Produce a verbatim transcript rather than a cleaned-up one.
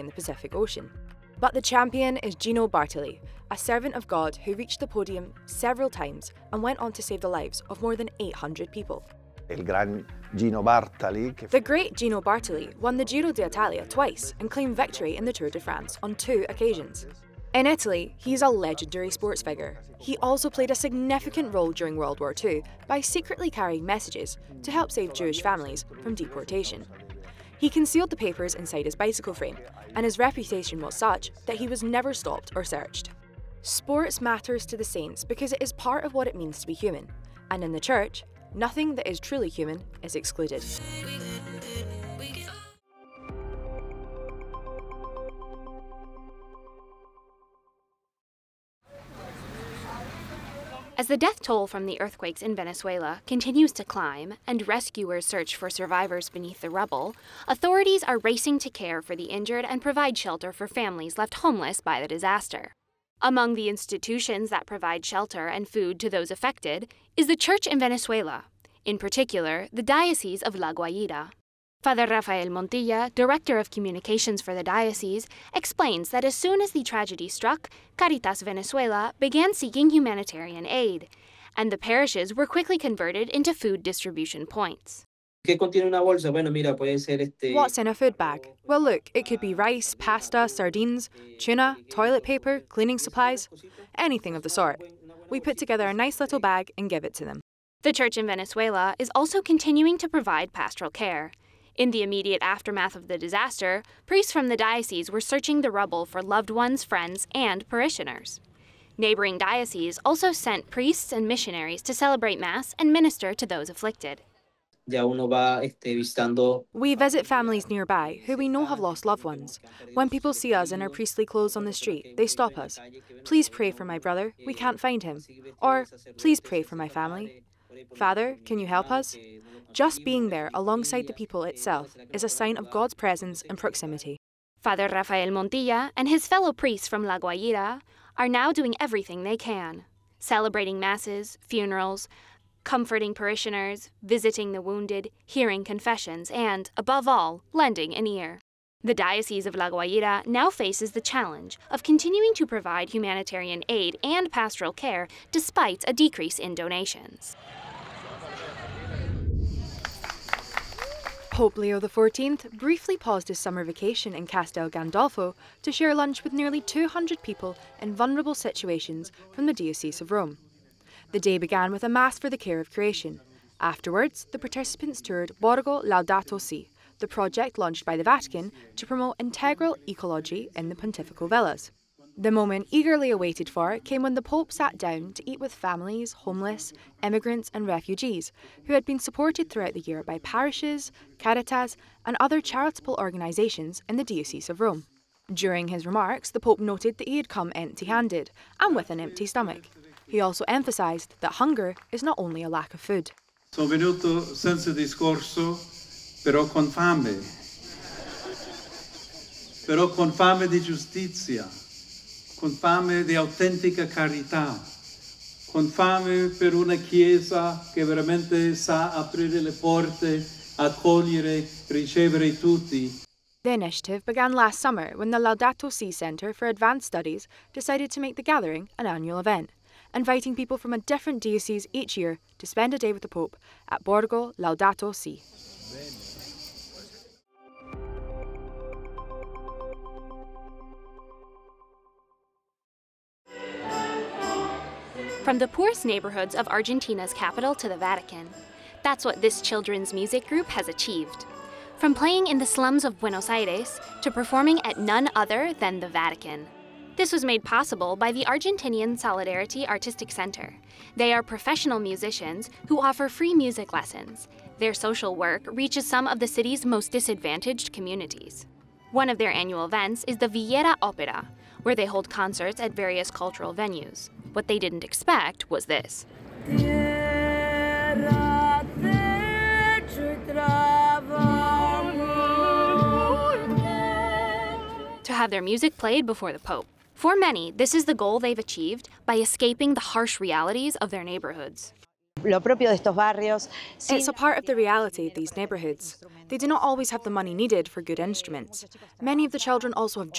the Pacific Ocean. But the champion is Gino Bartali, a servant of God who reached the podium several times and went on to save the lives of more than eight hundred people. Il gran Gino Bartali. The great Gino Bartali won the Giro d'Italia twice and claimed victory in the Tour de France on two occasions. In Italy, he's a legendary sports figure. He also played a significant role during World War Two by secretly carrying messages to help save Jewish families from deportation. He concealed the papers inside his bicycle frame, and his reputation was such that he was never stopped or searched. Sports matters to the saints because it is part of what it means to be human, and in the Church, nothing that is truly human is excluded. As the death toll from the earthquakes in Venezuela continues to climb and rescuers search for survivors beneath the rubble, authorities are racing to care for the injured and provide shelter for families left homeless by the disaster. Among the institutions that provide shelter and food to those affected is the church in Venezuela, in particular the Diocese of La Guaira. Father Rafael Montilla, Director of Communications for the diocese, explains that as soon as the tragedy struck, Caritas Venezuela began seeking humanitarian aid, and the parishes were quickly converted into food distribution points. What's in a food bag? Well, look, it could be rice, pasta, sardines, tuna, toilet paper, cleaning supplies, anything of the sort. We put together a nice little bag and give it to them. The church in Venezuela is also continuing to provide pastoral care. In the immediate aftermath of the disaster, priests from the diocese were searching the rubble for loved ones, friends, and parishioners. Neighboring dioceses also sent priests and missionaries to celebrate Mass and minister to those afflicted. We visit families nearby who we know have lost loved ones. When people see us in our priestly clothes on the street, they stop us. Please pray for my brother, we can't find him. Or, please pray for my family. Father, can you help us? Just being there alongside the people itself is a sign of God's presence and proximity. Father Rafael Montilla and his fellow priests from La Guaira are now doing everything they can, celebrating masses, funerals, comforting parishioners, visiting the wounded, hearing confessions, and, above all, lending an ear. The Diocese of La Guaira now faces the challenge of continuing to provide humanitarian aid and pastoral care despite a decrease in donations. Pope Leo the fourteenth briefly paused his summer vacation in Castel Gandolfo to share lunch with nearly two hundred people in vulnerable situations from the Diocese of Rome. The day began with a Mass for the care of creation. Afterwards, the participants toured Borgo Laudato Si, the project launched by the Vatican to promote integral ecology in the pontifical villas. The moment eagerly awaited for came when the Pope sat down to eat with families, homeless, immigrants and refugees who had been supported throughout the year by parishes, Caritas and other charitable organisations in the Diocese of Rome. During his remarks, the Pope noted that he had come empty-handed and with an empty stomach. He also emphasised that hunger is not only a lack of food. Sono venuto senza discorso, però con fame. Però con fame di giustizia. Con fame di autentica carità, con fame per una Chiesa che veramente sa aprire le porte, accogliere, ricevere tutti. The initiative began last summer when the Laudato Si Centre for Advanced Studies decided to make the gathering an annual event, inviting people from a different diocese each year to spend a day with the Pope at Borgo Laudato Si. From the poorest neighborhoods of Argentina's capital to the Vatican. That's what this children's music group has achieved. From playing in the slums of Buenos Aires to performing at none other than the Vatican. This was made possible by the Argentinian Solidarity Artistic Center. They are professional musicians who offer free music lessons. Their social work reaches some of the city's most disadvantaged communities. One of their annual events is the Villera Opera, where they hold concerts at various cultural venues. What they didn't expect was this. To have their music played before the Pope. For many, this is the goal they've achieved by escaping the harsh realities of their neighborhoods. Lo propio de estos barrios. It's a part of the reality of these neighbourhoods. They do not always have the money needed for good instruments. Many of the children also have